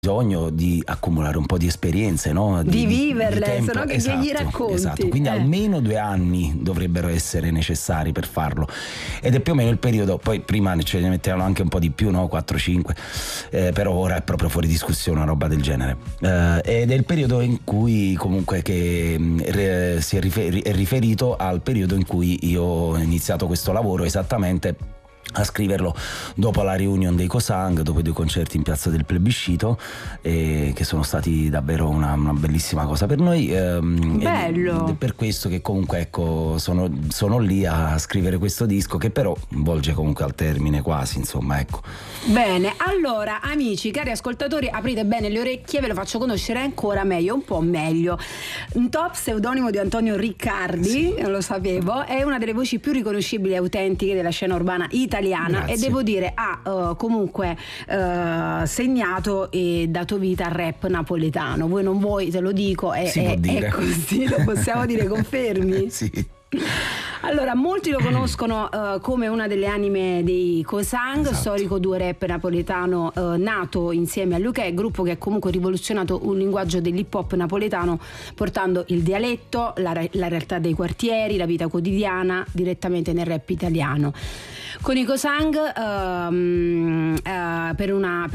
bisogno di accumulare un po' di esperienze, no? Di viverle, se no che esatto, gli racconti. Esatto, quindi almeno 2 anni dovrebbero essere necessari per farlo, ed è più o meno il periodo. Poi prima ce ne mettevano anche un po' di più, no? 4-5, però ora è proprio fuori discussione una roba del genere, ed è il periodo in cui comunque che si è riferito al periodo in cui io ho iniziato questo lavoro, esattamente a scriverlo dopo la reunion dei Cosang, dopo i 2 concerti in Piazza del Plebiscito, che sono stati davvero una bellissima cosa per noi. Bello. Ed è per questo che comunque, ecco, sono lì a scrivere questo disco, che però volge comunque al termine quasi, insomma, ecco. Bene, allora amici, cari ascoltatori, aprite bene le orecchie, ve lo faccio conoscere ancora meglio, un po' meglio. Un top pseudonimo di Antonio Riccardi, sì, non lo sapevo, è una delle voci più riconoscibili e autentiche della scena urbana italiana. Grazie. E devo dire ha comunque segnato e dato vita al rap napoletano. Voi non vuoi, te lo dico, è così, lo possiamo dire, confermi? Sì. Allora, molti lo conoscono come una delle anime dei Cosang, esatto, storico duo rap napoletano nato insieme a Luchè, gruppo che ha comunque rivoluzionato un linguaggio dell'hip hop napoletano, portando il dialetto, la realtà dei quartieri, la vita quotidiana direttamente nel rap italiano. Con i Cosang per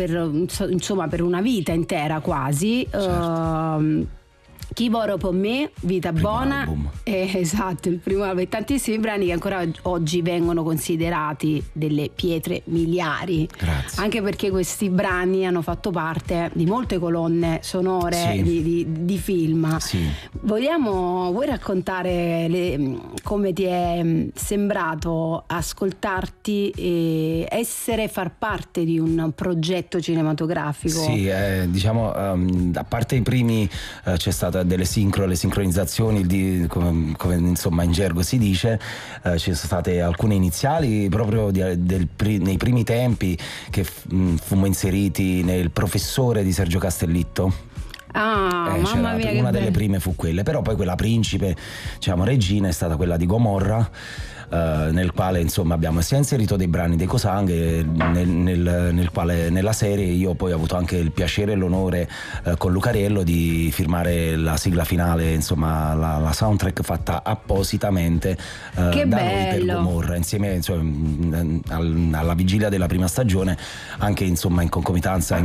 una vita intera quasi, certo. Chi voro per me, Vita Buona, esatto, il primo album, e tantissimi brani che ancora oggi vengono considerati delle pietre miliari. Grazie. Anche perché questi brani hanno fatto parte di molte colonne sonore, sì, di film. Sì. Vuoi raccontare come ti è sembrato ascoltarti e far parte di un progetto cinematografico? Sì, diciamo, a parte i primi c'è stata le sincronizzazioni come insomma in gergo si dice, ci sono state alcune iniziali proprio nei primi tempi che fummo inseriti nel Professore di Sergio Castellitto. Mamma mia, una delle prime fu quelle, però poi quella principe, diciamo regina, è stata quella di Gomorra, nel quale insomma abbiamo sia inserito dei brani dei Cosang, nel quale nella serie io poi ho avuto anche il piacere e l'onore con Lucariello di firmare la sigla finale, insomma la soundtrack fatta appositamente da noi per Gomorra, insieme, insomma, alla vigilia della prima stagione, anche insomma in concomitanza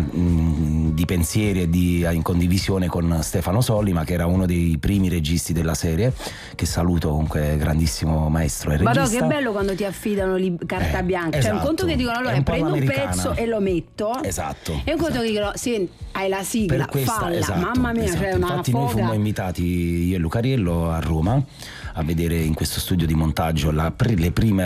di pensieri e in condivisione con Stefano Sollima, che era uno dei primi registi della serie, che saluto, comunque grandissimo maestro e regista. Ma che bello quando ti affidano carta bianca, esatto, cioè un conto che dicono allora prendo un pezzo e lo metto, esatto, e un conto che dicono sì, hai la sigla, falla, esatto, mamma mia, esatto. Cioè una infatti foga. Noi fummo invitati, io e Lucariello, a Roma a vedere in questo studio di montaggio le prime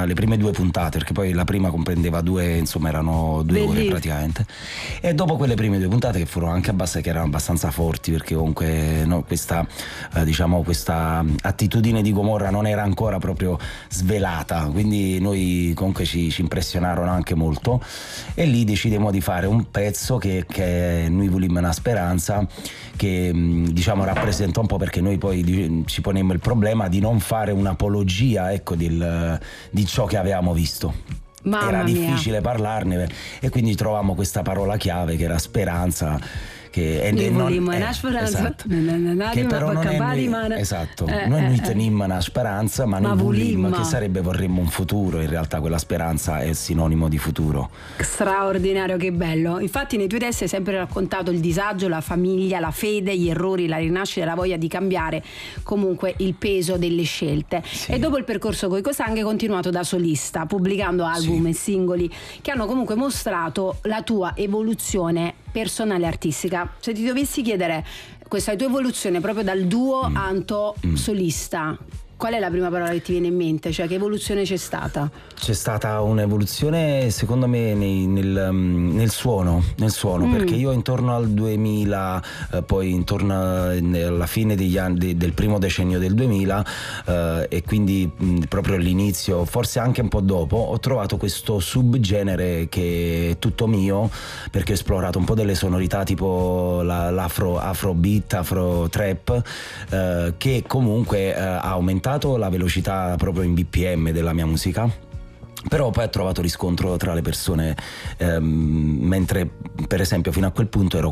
2 puntate, perché poi la prima comprendeva 2, insomma erano 2 ore praticamente, e dopo quelle prime 2 puntate che furono anche che erano abbastanza forti, perché comunque questa diciamo questa attitudine di Gomorra non era ancora proprio svelata, quindi noi comunque ci impressionarono anche molto, e lì decidemmo di fare un pezzo che Noi volimmo una speranza, che diciamo rappresenta un po', perché noi poi ci ponemmo il problema di non fare un'apologia, ecco, di ciò che avevamo visto. Era difficile parlarne, e quindi trovammo questa parola chiave che era speranza, che una speranza, esatto, che però non è esatto, noi non tenimmo una speranza, ma noi volimmo, che sarebbe vorremmo un futuro. In realtà quella speranza è sinonimo di futuro. Straordinario, che bello. Infatti nei tuoi testi hai sempre raccontato il disagio, la famiglia, la fede, gli errori, la rinascita, la voglia di cambiare, comunque il peso delle scelte. Sì. E dopo il percorso coi Cosang hai continuato da solista, pubblicando album e singoli che hanno comunque mostrato la tua evoluzione personale e artistica. Se ti dovessi chiedere questa tua evoluzione proprio dal duo Anto solista, qual è la prima parola che ti viene in mente? Cioè, che evoluzione c'è stata? C'è stata un'evoluzione, secondo me, nel suono, perché io intorno al 2000, poi intorno alla fine degli anni del primo decennio del 2000, e quindi proprio all'inizio, forse anche un po' dopo, ho trovato questo subgenere che è tutto mio, perché ho esplorato un po' delle sonorità tipo l'afrobeat, afro trap, che comunque ha aumentato la velocità proprio in BPM della mia musica, Però poi ha trovato riscontro tra le persone, mentre per esempio fino a quel punto ero